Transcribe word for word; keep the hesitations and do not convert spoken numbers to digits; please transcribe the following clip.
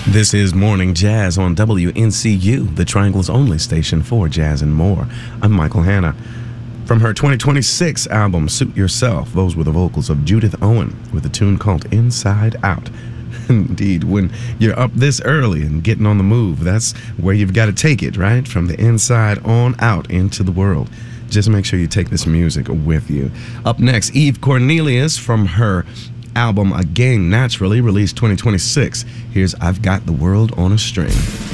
This is Morning Jazz on W N C U, the Triangle's only station for jazz and more. I'm Michael Hanna. From her twenty twenty-six album, Suit Yourself, those were the vocals of Judith Owen with a tune called Inside Out. Indeed, when you're up this early and getting on the move, that's where you've got to take it, right? From the inside on out into the world. Just make sure you take this music with you. Up next, Eve Cornelius from her album Again Naturally, released twenty twenty-six. Here's I've Got the World on a String.